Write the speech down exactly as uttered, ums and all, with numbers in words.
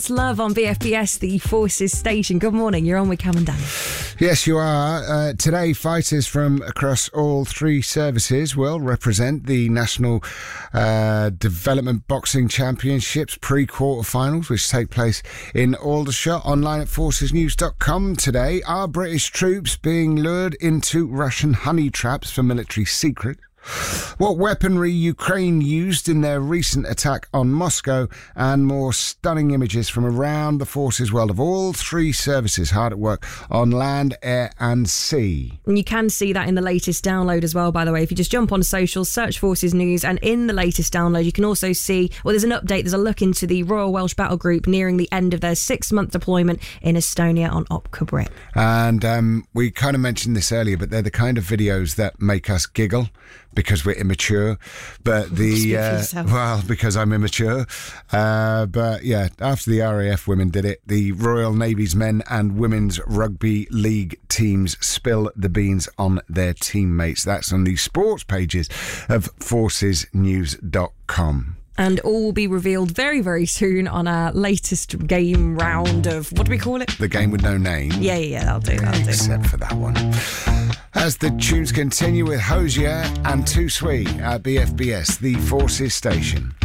It's Love on B F B S, the Forces station. Good morning, you're on with Cam and Dan. Yes, you are. Uh, today, fighters from across all three services will represent the National uh, Development Boxing Championships pre-quarterfinals, which take place in Aldershot. Online at forces news dot com today. Are British troops being lured into Russian honey traps for military secret? What weaponry Ukraine used in their recent attack on Moscow, and more stunning images from around the forces world of all three services hard at work on land, air and sea. And you can see that in the latest download as well, by the way. If you just jump on socials, search Forces News, and in the latest download you can also see, well, there's an update, there's a look into the Royal Welsh Battle Group nearing the end of their six-month deployment in Estonia on Opcabrit. And um, we kind of mentioned this earlier, but they're the kind of videos that make us giggle because we're immature. But the uh, well, because I'm immature. Uh, but yeah, after the R A F women did it, the Royal Navy's men and women's rugby league teams spill the beans on their teammates. That's on the sports pages of forces news dot com. And all will be revealed very, very soon on our latest game round of, what do we call it? The game with no name. Yeah, yeah, yeah, that'll do, that'll do. Except for that one. As the tunes continue with Hosier and Too Sweet at B F B S, the Forces station.